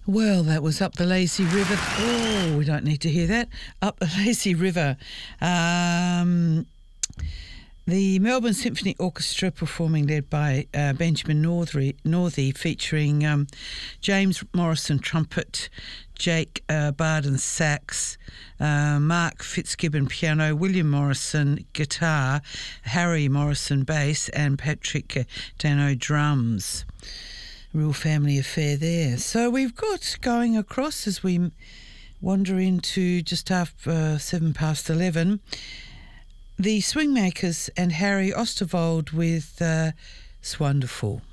Well, that was Up the Lazy River. Oh, we don't need to hear that. Up the Lazy River. The Melbourne Symphony Orchestra performing, led by Benjamin Northey, featuring James Morrison trumpet, Jake Barden sax, Mark Fitzgibbon piano, William Morrison guitar, Harry Morrison bass, and Patrick Dano drums. Real family affair there. So we've got going across as we wander into just after 11:07. The Swingmakers and Harry Osterwald with It's Wonderful.